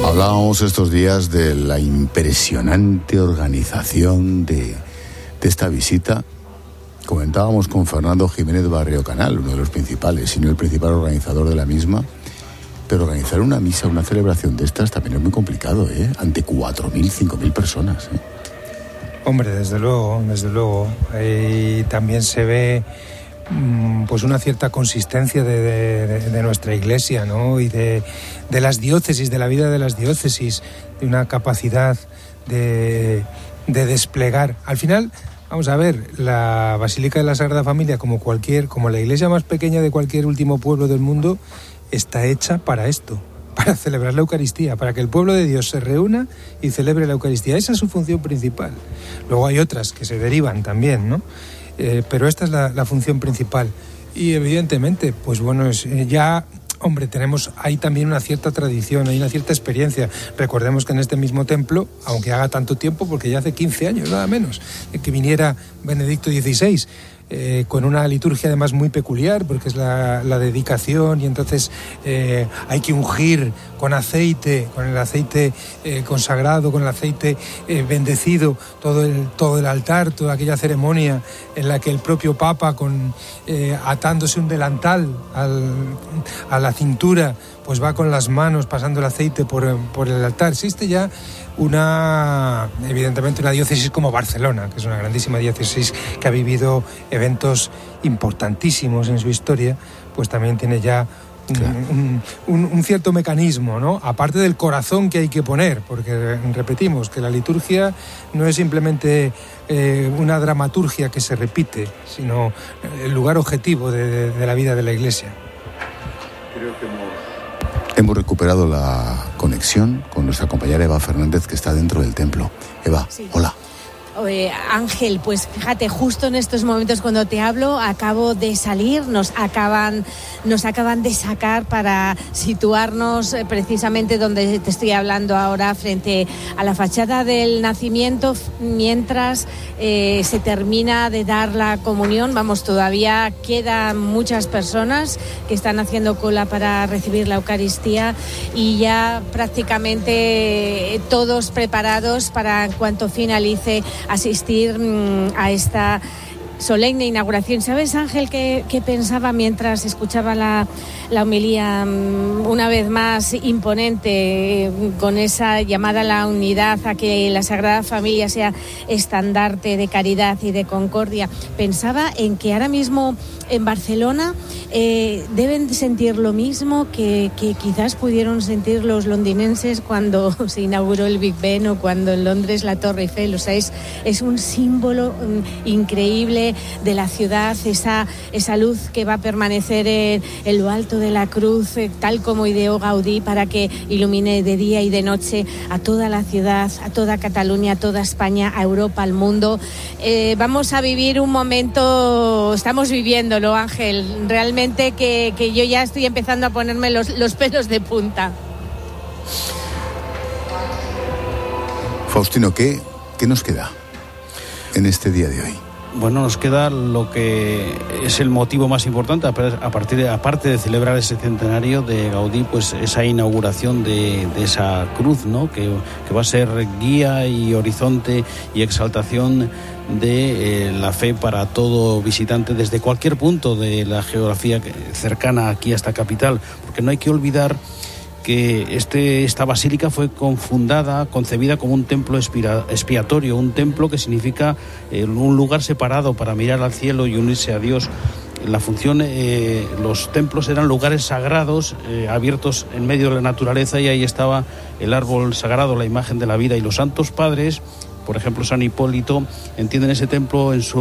Hablábamos estos días de la impresionante organización de esta visita. Comentábamos con Fernando Jiménez Barrio Canal, uno de los principales, si no el principal organizador de la misma. Pero organizar una misa, una celebración de estas también es muy complicado, ante 4.000, 5.000 personas. Hombre, desde luego. Ahí también se ve pues una cierta consistencia de nuestra iglesia, ¿no? Y de las diócesis, de la vida de las diócesis, de una capacidad de desplegar. Al final, vamos a ver, la Basílica de la Sagrada Familia, como la iglesia más pequeña de cualquier último pueblo del mundo, está hecha para esto, para celebrar la Eucaristía, para que el pueblo de Dios se reúna y celebre la Eucaristía. Esa es su función principal. Luego hay otras que se derivan también, ¿no? Pero esta es la función principal. Y evidentemente, pues bueno, tenemos ahí también una cierta tradición, hay una cierta experiencia. Recordemos que en este mismo templo, aunque haga tanto tiempo, porque ya hace 15 años, nada menos, que viniera Benedicto XVI, con una liturgia además muy peculiar, porque es la dedicación, y entonces hay que ungir con aceite, con el aceite consagrado, con el aceite bendecido, todo el altar, toda aquella ceremonia en la que el propio Papa, atándose un delantal a la cintura, pues va con las manos pasando el aceite por el altar. Existe ya evidentemente una diócesis como Barcelona, que es una grandísima diócesis que ha vivido eventos importantísimos en su historia, pues también tiene ya un cierto mecanismo, ¿no? Aparte del corazón que hay que poner, porque repetimos que la liturgia no es simplemente una dramaturgia que se repite, sino el lugar objetivo de la vida de la Iglesia. Creo que hemos recuperado la conexión con nuestra compañera Eva Fernández, que está dentro del templo. Eva, sí. Hola. Ángel, pues fíjate, justo en estos momentos cuando te hablo, acabo de salir, nos acaban de sacar para situarnos precisamente donde te estoy hablando ahora, frente a la fachada del Nacimiento, mientras se termina de dar la comunión. Vamos, todavía quedan muchas personas que están haciendo cola para recibir la Eucaristía, y ya prácticamente todos preparados para, en cuanto finalice, asistir a esta solemne inauguración. ¿Sabes, Ángel, qué pensaba mientras escuchaba la homilía, una vez más imponente, con esa llamada a la unidad, a que la Sagrada Familia sea estandarte de caridad y de concordia? Pensaba en que ahora mismo en Barcelona deben sentir lo mismo que quizás pudieron sentir los londinenses cuando se inauguró el Big Ben, o cuando en Londres la Torre Eiffel. O sea, es un símbolo increíble de la ciudad, esa luz que va a permanecer en lo alto de la cruz, tal como ideó Gaudí, para que ilumine de día y de noche a toda la ciudad, a toda Cataluña, a toda España, a Europa, al mundo. Vamos a vivir un momento, estamos viviéndolo, Ángel, realmente que yo ya estoy empezando a ponerme los pelos de punta. Faustino, ¿qué nos queda en este día de hoy? Bueno, nos queda lo que es el motivo más importante, aparte de celebrar ese centenario de Gaudí, pues esa inauguración de esa cruz, ¿no? Que va a ser guía y horizonte y exaltación de la fe para todo visitante desde cualquier punto de la geografía cercana aquí a esta capital, porque no hay que olvidar que esta basílica fue concebida como un templo expiatorio, un templo que significa un lugar separado para mirar al cielo y unirse a Dios. La función, los templos eran lugares sagrados, abiertos en medio de la naturaleza, y ahí estaba el árbol sagrado, la imagen de la vida, y los santos padres, por ejemplo San Hipólito, entienden ese templo en su